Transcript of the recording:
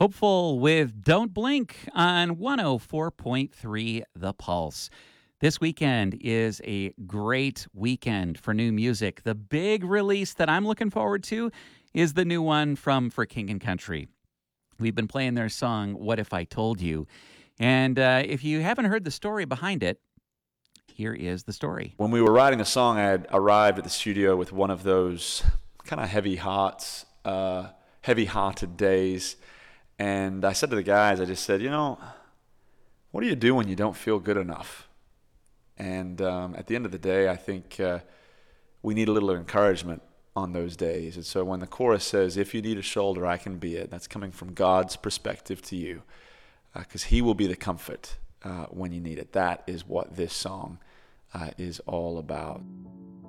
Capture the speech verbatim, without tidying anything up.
Hopeful with Don't Blink on one oh four point three The Pulse. This weekend is a great weekend for new music. The big release that I'm looking forward to is the new one from For King and Country. We've been playing their song, What If I Told You? And uh, if you haven't heard the story behind it, here is the story. When we were writing the song, I had arrived at the studio with one of those kind of heavy hearts, uh, heavy-hearted days. And I said to the guys, I just said, you know, what do you do when you don't feel good enough? And um, at the end of the day, I think uh, we need a little encouragement on those days. And so when the chorus says, if you need a shoulder, I can be it, that's coming from God's perspective to you, because uh, he will be the comfort uh, when you need it. That is what this song uh, is all about.